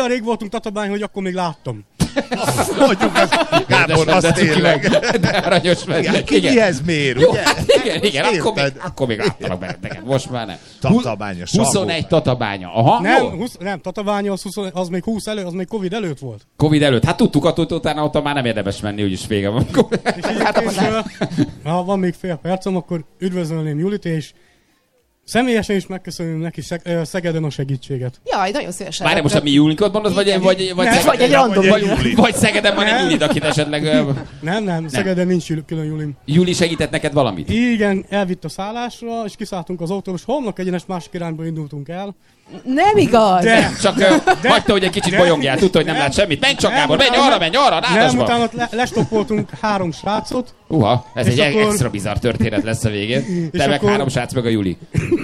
olyan rég voltunk Tatabány, hogy akkor még láttam. Mondjuk ezt, Gábor, azt tényleg. De aranyos vagy. Ki mihez mér, Jó, ugye? hát igen, akkor még láttalak benneteket, most már nem. Tatabánya, 21 Tatabánya, aha. Nem, Tatabánya az még 20 előtt, az még Covid előtt volt. Covid előtt, hát tudtuk attól, hogy utána ott már nem érdemes menni, úgyis vége van. És ha van még fél percem, akkor üdvözölném Julit, és személyesen is megköszönöm neki Szegeden a segítséget. Jaj, nagyon szívesen. Várj, most a mi Julinkot mondod, vagy egy random vagy Szegeden van egy Julid, akit esetleg... Nem, Szegeden nincs külön Julim. Juli segített neked valamit? Igen, elvitt a szállásra, és kiszálltunk az autóról, és homlok egyenes másik irányba indultunk el. Nem igaz! Csak hagyta, hogy egy kicsit bolyongjál, tudta, hogy nem lát semmit. Menj csak, Gábor, menj arra, rádasba! Nem, utána lestoppoltunk 3 srácot. Ez egy extra bizarr történet lesz a végén. Te meg 3 srác, meg a Juli.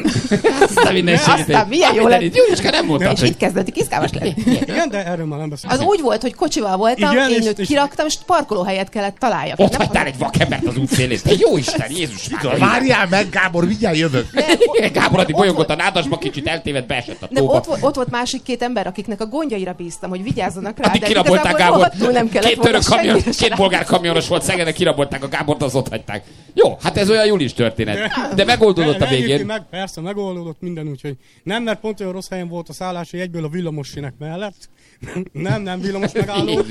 Aztán milyen jó lett. Juliska, nem mondtad, és itt kezdett izgalmas lenni. Igen, de erről már nem beszélünk. Az úgy volt, hogy kocsival voltam, én őt kiraktam, és parkolóhelyet kellett találjak. Ott hagytál egy vakembert az útszélén. Te jó Isten, Jézus már. Várjál meg, Gábor, mindjárt jövök. Gábor addig bolyongott a nádasba, kicsit eltévedt, beesett a tóba. Ott volt másik 2 ember, akiknek a gondjaira bíztam, hogy vigyázzanak rá. Addig kirabolták Gábor. Nem kellett 2 bolgár kamionos volt Szegeden, kirabolták a Gábort, az ott hagyták. Jó, hát ez olyan Julis történet. De megoldódott a végén. Persze, megoldódott minden, úgyhogy nem, mert pont olyan rossz helyen volt a szállás, hogy egyből a villamossinek mellett. Nem, villamos megálló.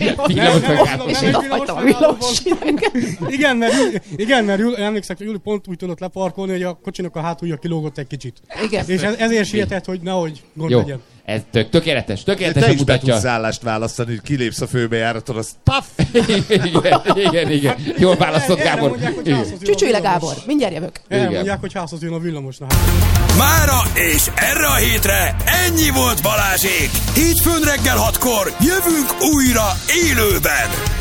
Igen, mert emlékszek, hogy Juli pont úgy tudott leparkolni, hogy a kocsinak a hátulja kilógott egy kicsit. Igen. És ezért sietett, hogy nehogy gond legyen. Ez tökéletes Te is be mutatja. tudsz állást választani, hogy kilépsz a főbejáraton, az taff! Igen. Jól választott, Gábor. Csücsülj le, Gábor, mindjárt jövök. Elmondják, hogy házhoz jön a villamosnak. Mára és erre a hétre ennyi volt Balázsék. Hétfőn reggel 6-kor jövünk újra élőben.